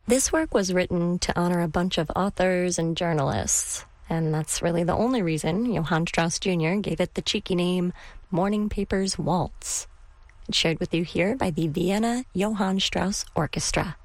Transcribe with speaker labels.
Speaker 1: This work was written to honor a bunch of authors and journalists, and that's really the only reason Johann Strauss Jr. gave it the cheeky name Morning Papers Waltz. It's shared with you here by the Vienna Johann Strauss Orchestra.